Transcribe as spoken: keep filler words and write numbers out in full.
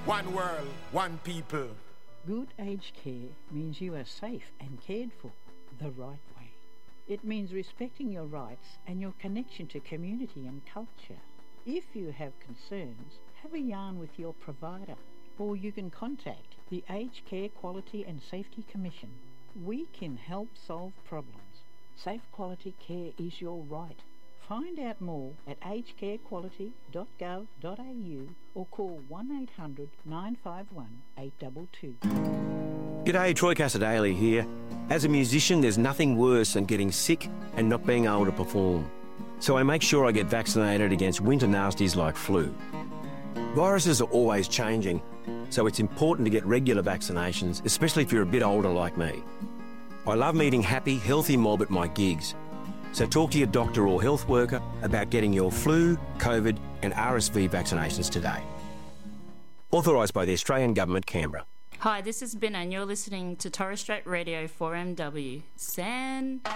One world, one people. Good aged care means you are safe and cared for the right way. It means respecting your rights and your connection to community and culture. If you have concerns, have a yarn with your provider, or you can contact the Aged Care Quality and Safety Commission. We can help solve problems. Safe quality care is your right. Find out more at aged care quality dot gov dot a u or call one eight hundred nine five one eight two two. G'day, Troy Casadale here. As a musician, there's nothing worse than getting sick and not being able to perform. So I make sure I get vaccinated against winter nasties like flu. Viruses are always changing, so it's important to get regular vaccinations, especially if you're a bit older like me. I love meeting happy, healthy mob at my gigs. So talk to your doctor or health worker about getting your flu, COVID and R S V vaccinations today. Authorised by the Australian Government, Canberra. Hi, this is Ben and you're listening to Torres Strait Radio four M W. San...